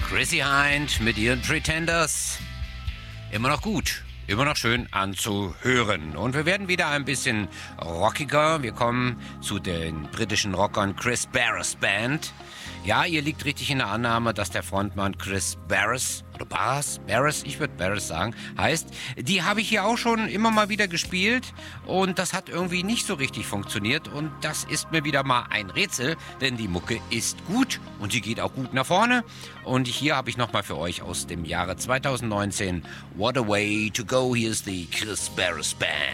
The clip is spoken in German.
Chrissy Hind mit ihren Pretenders. Immer noch gut, immer noch schön anzuhören. Und wir werden wieder ein bisschen rockiger. Wir kommen zu den britischen Rockern Chris Barras Band. Ja, ihr liegt richtig in der Annahme, dass der Frontmann Chris Barras, oder Barras, ich würde Barras sagen, heißt. Die habe ich hier auch schon immer mal wieder gespielt und das hat irgendwie nicht so richtig funktioniert und das ist mir wieder mal ein Rätsel, denn die Mucke ist gut und sie geht auch gut nach vorne. Und hier habe ich nochmal für euch aus dem Jahre 2019 What a Way to Go. Hier ist die Chris Barras Band.